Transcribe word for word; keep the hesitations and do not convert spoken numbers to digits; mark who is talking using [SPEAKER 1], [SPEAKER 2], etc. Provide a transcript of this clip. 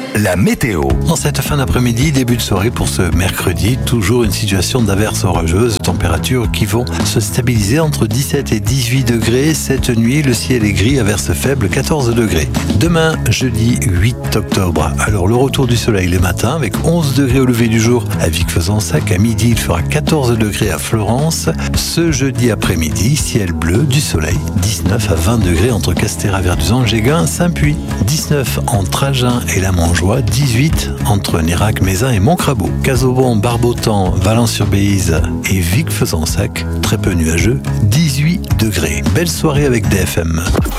[SPEAKER 1] la météo.
[SPEAKER 2] En cette fin d'après-midi, début de soirée pour ce mercredi, toujours une situation d'averses orageuses, températures qui vont se stabiliser entre dix-sept et dix-huit degrés. Cette nuit, le ciel est gris, averses faibles, quatorze degrés. Demain, jeudi huit octobre, alors le retour du soleil le matin avec onze degrés au lever du jour à Vic-Fezensac. À midi, il fera quatorze degrés à Florence. Ce jeudi après-midi, ciel bleu, du soleil, dix-neuf à vingt degrés entre Castéra-Verduzan, Géguin, Saint-Puy. dix-neuf entre Agen et la Montjoie, dix-huit entre Nérac, Mézin et Montcrabeau. Casaubon, Barbotan, Valence-sur-Bézize et Vic-Fezensac, très peu nuageux, dix-huit degrés. Belle soirée avec D F M.